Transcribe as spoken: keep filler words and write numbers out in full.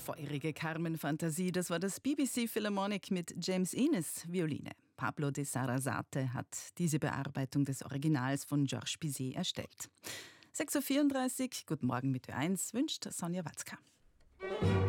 feurige Carmen-Fantasie, das war das B B C Philharmonic mit James Innes Violine. Pablo de Sarasate hat diese Bearbeitung des Originals von Georges Bizet erstellt. sechs Uhr vierunddreißig, guten Morgen mit Ö eins, wünscht Sonja Watzka.